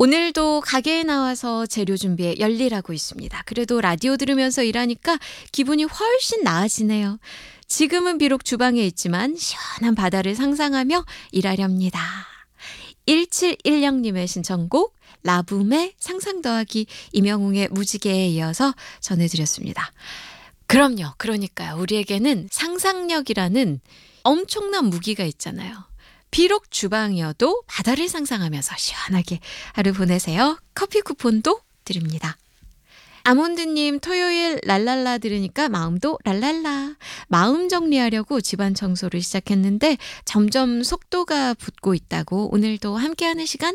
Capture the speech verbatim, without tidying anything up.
오늘도 가게에 나와서 재료 준비에 열일하고 있습니다. 그래도 라디오 들으면서 일하니까 기분이 훨씬 나아지네요. 지금은 비록 주방에 있지만 시원한 바다를 상상하며 일하렵니다. 일칠일영님의 신청곡 라붐의 상상 더하기 임영웅의 무지개에 이어서 전해드렸습니다. 그럼요. 그러니까요. 우리에게는 상상력이라는 엄청난 무기가 있잖아요. 비록 주방이어도 바다를 상상하면서 시원하게 하루 보내세요. 커피 쿠폰도 드립니다. 아몬드님 토요일 랄랄라 들으니까 마음도 랄랄라. 마음 정리하려고 집안 청소를 시작했는데 점점 속도가 붙고 있다고 오늘도 함께하는 시간